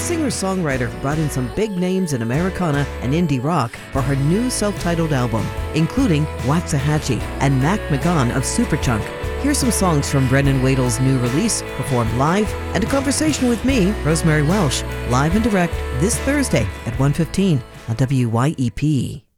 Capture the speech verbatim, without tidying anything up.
singer-songwriter brought in some big names in Americana and indie rock for her new self-titled album, including Waxahachie and Mac McGahan of Superchunk. Here's some songs from Brendan Wadle's new release, performed live, and a conversation with me, Rosemary Welsh, live and direct this Thursday at one fifteen on W Y E P.